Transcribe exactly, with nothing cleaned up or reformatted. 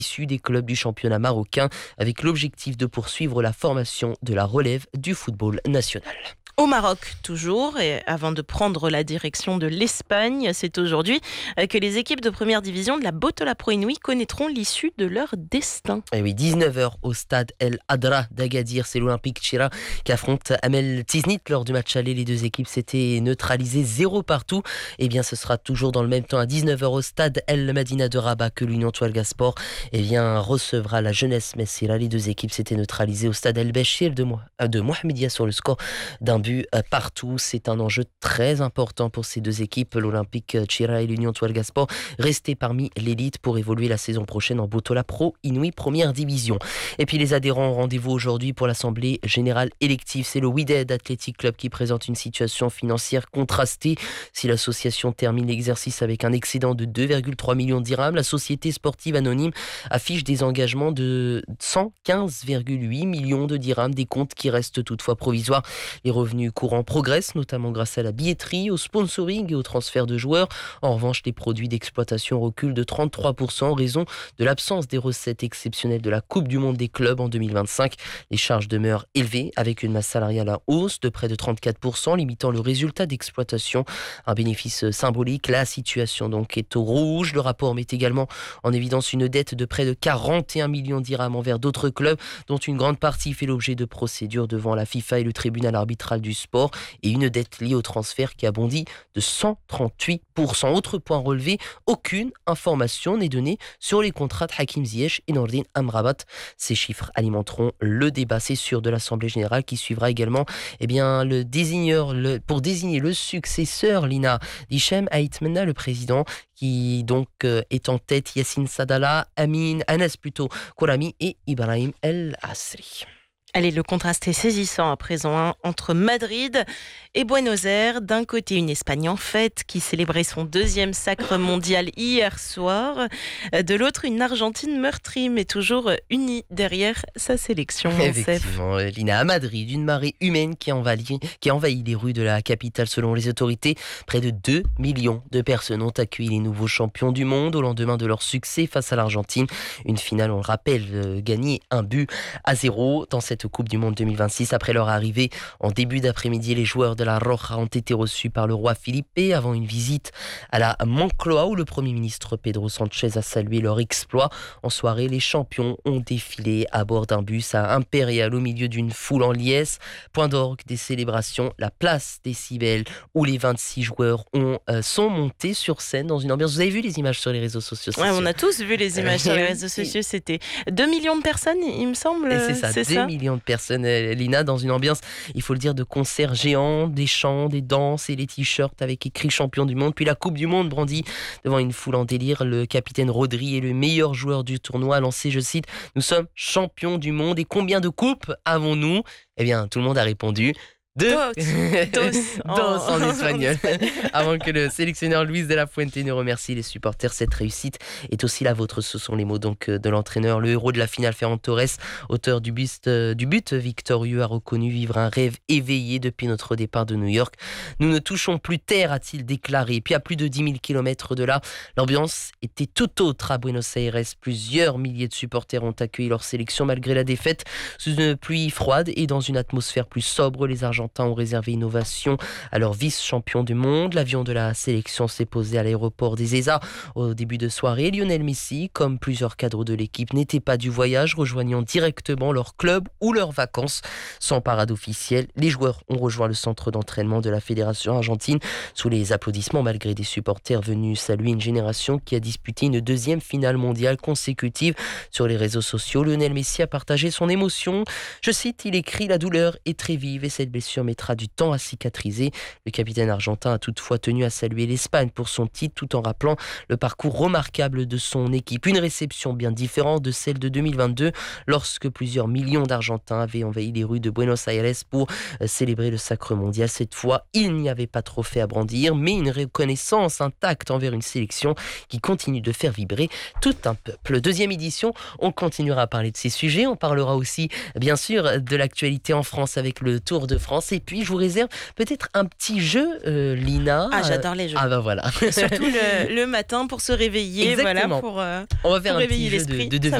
issus des clubs du championnat marocain avec l'objectif de poursuivre la formation de la relève du football national. Au Maroc, toujours, et avant de prendre la direction de l'Espagne, c'est aujourd'hui que les équipes de première division de la Botola Pro Inouï connaîtront l'issue de leur destin. Et oui, dix-neuf heures au stade El Hadra d'Agadir, c'est l'Olympique Tchira qui affronte Amel Tiznit. Lors du match aller, les deux équipes s'étaient neutralisées zéro partout. Et bien, ce sera toujours dans le même temps à dix-neuf heures au stade El Madina de Rabat que l'Union Touareg Sport eh bien, recevra la Jeunesse Messira. Les deux équipes s'étaient neutralisées au stade El Béchir de, Mo- de Mohamedia sur le score d'un but partout. C'est un enjeu très important pour ces deux équipes, l'Olympique Tchira et l'Union Touareg Sport, rester parmi l'élite pour évoluer la saison prochaine en Botola Pro Inouï première division. Et puis les adhérents ont rendez-vous aujourd'hui pour l'Assemblée Générale élective. C'est le Wydad Athletic Club qui présente une situation financière contrastée. Si l'association termine l'exercice avec un excédent de deux virgule trois millions de dirhams, la société sportive anonyme affiche des engagements de cent quinze virgule huit millions de dirhams, des comptes qui restent toutefois provisoires. Les revenus courants progressent, notamment grâce à la billetterie, au sponsoring et au transfert de joueurs. En revanche, les produits d'exploitation reculent de trente-trois pour cent en raison de l'absence des recettes exceptionnelles de la Coupe du Monde des clubs en deux mille vingt-cinq. Les charges demeurent élevées, avec une masse salariale à hausse de près de trente-quatre pour cent, limitant le résultat d'exploitation. Un bénéfice symbolique, la situation donc est au rouge. Le rapport met également en évidence une dette de près de quarante et un millions de dirhams envers d'autres clubs, dont une grande partie fait l'objet de procédures devant la FIFA et le tribunal arbitral du sport, et une dette liée au transfert qui a bondi de cent trente-huit pour cent. Autre point relevé, aucune information n'est donnée sur les contrats de Hakim Ziyech et Nordin Amrabat. Ces chiffres alimenteront le débat, c'est sûr, de l'Assemblée Générale qui suivra également eh bien, le désigneur, le, pour désigner le successeur, Lina d'Hichem Aïtmena, le président, qui donc euh, est en tête. Yassine Sadala, Amin, Anas plutôt, Kourami et Ibrahim El Asri. Allez, le contraste est saisissant à présent hein, entre Madrid et Buenos Aires. D'un côté, une Espagne en fête qui célébrait son deuxième sacre mondial hier soir. De l'autre, une Argentine meurtrie, mais toujours unie derrière sa sélection. Effectivement, Lina, à Madrid, une marée humaine qui a, envahi, qui a envahi les rues de la capitale selon les autorités. Près de deux millions de personnes ont accueilli les nouveaux champions du monde au lendemain de leur succès face à l'Argentine. Une finale, on le rappelle, euh, gagnée un but à zéro dans cette Coupe du Monde deux mille vingt-six. Après leur arrivée en début d'après-midi, les joueurs de la Roja ont été reçus par le roi Felipe avant une visite à la Moncloa où le Premier ministre Pedro Sanchez a salué leur exploit. En soirée, les champions ont défilé à bord d'un bus à Impérial au milieu d'une foule en liesse. Point d'orgue des célébrations, la place des Cibelles où les vingt-six joueurs ont, euh, sont montés sur scène dans une ambiance. Vous avez vu les images sur les réseaux sociaux? Ouais, on a tous vu les images sur les réseaux sociaux. C'était deux millions de personnes, il me semble. Et c'est ça, c'est deux ça millions de personnes, Lina, dans une ambiance, il faut le dire, de concerts géants, des chants, des danses et les t-shirts avec écrit champion du monde. Puis la Coupe du Monde brandie devant une foule en délire. Le capitaine Rodri est le meilleur joueur du tournoi, a lancé, je cite, « Nous sommes champions du monde et combien de coupes avons-nous ?» Eh bien, tout le monde a répondu Deux. Dos. Dos en espagnol. Avant que le sélectionneur Luis de la Fuente ne remercie les supporters, cette réussite est aussi la vôtre. Ce sont les mots donc de l'entraîneur. Le héros de la finale, Ferran Torres, auteur du, bust, euh, du but victorieux, a reconnu vivre un rêve éveillé depuis notre départ de New York. Nous ne touchons plus terre, a-t-il déclaré. Puis à plus de dix mille kilomètres de là, l'ambiance était tout autre à Buenos Aires. Plusieurs milliers de supporters ont accueilli leur sélection malgré la défaite. Sous une pluie froide et dans une atmosphère plus sobre, les Argentins ont réservé une ovation à leur vice-champion du monde. L'avion de la sélection s'est posé à l'aéroport des Ezas au début de soirée. Lionel Messi, comme plusieurs cadres de l'équipe, n'étaient pas du voyage, rejoignant directement leur club ou leurs vacances. Sans parade officielle, les joueurs ont rejoint le centre d'entraînement de la Fédération argentine sous les applaudissements, malgré des supporters venus saluer une génération qui a disputé une deuxième finale mondiale consécutive. Sur les réseaux sociaux, Lionel Messi a partagé son émotion. Je cite, il écrit « La douleur est très vive et cette blessure mettra du temps à cicatriser ». Le capitaine argentin a toutefois tenu à saluer l'Espagne pour son titre tout en rappelant le parcours remarquable de son équipe. Une réception bien différente de celle de deux mille vingt-deux lorsque plusieurs millions d'Argentins avaient envahi les rues de Buenos Aires pour célébrer le sacre mondial. Cette fois, il n'y avait pas de trophée à brandir, mais une reconnaissance intacte envers une sélection qui continue de faire vibrer tout un peuple. Deuxième édition, on continuera à parler de ces sujets. On parlera aussi, bien sûr, de l'actualité en France avec le Tour de France. Et puis, je vous réserve peut-être un petit jeu, euh, Lina. Ah, j'adore les jeux. Ah, ben voilà. Surtout le, le matin pour se réveiller. Exactement. Voilà, pour, euh, On va faire pour un petit réveiller jeu de, l'esprit. de Ça